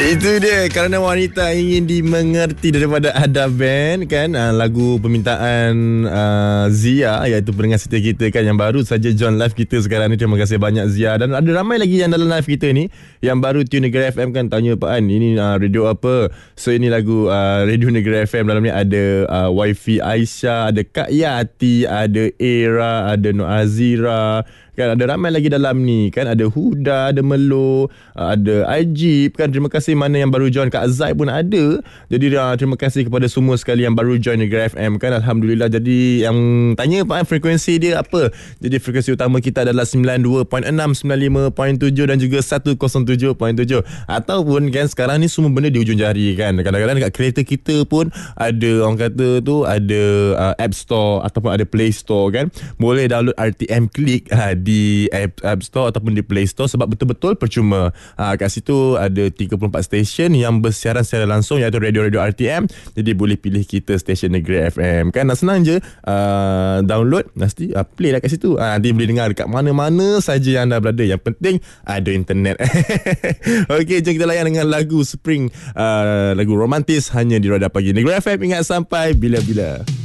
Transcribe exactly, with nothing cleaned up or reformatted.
Itu dia, kerana wanita ingin dimengerti daripada Ada Band kan, uh, lagu permintaan uh, Zia, iaitu pendengar setia kita kan yang baru saja join live kita sekarang ni. Terima kasih banyak Zia, dan ada ramai lagi yang dalam live kita ni yang baru tune Negara F M kan, tanya Pak An ini uh, radio apa. So ini lagu uh, radio Negara F M. Dalam ni ada uh, Wifi Aisyah, ada Kak Yati, ada Era, ada Nur Azira kan, ada ramai lagi dalam ni kan, ada Huda, ada Melo, ada Ajib kan. Terima kasih mana yang baru join, Kak Zai pun ada. Jadi uh, terima kasih kepada semua sekali yang baru join Negara F M kan, Alhamdulillah. Jadi yang tanya Pak, frekuensi dia apa? Jadi frekuensi utama kita adalah sembilan puluh dua perpuluhan enam, sembilan puluh lima perpuluhan tujuh dan juga seratus tujuh perpuluhan tujuh. Ataupun kan sekarang ni semua benda di ujung jari kan. Kadang-kadang dekat kereta kita pun ada, orang kata tu ada uh, App Store ataupun ada Play Store kan. Boleh download R T M Click uh, di App, App Store ataupun di Play Store, sebab betul-betul percuma. Uh, kat situ ada tiga puluh empat stesen yang bersiaran secara langsung, iaitu radio-radio R T M. Jadi boleh pilih kita stesen Negeri F M kan. Nah, senang je, uh, download, nanti uh, play lah kat situ. uh, Nanti boleh dengar dekat mana-mana saja yang anda berada. Yang penting ada internet. Okey, jom kita layan dengan lagu Spring, uh, lagu romantis hanya di Roda Pagi Negeri F M. Ingat sampai bila-bila.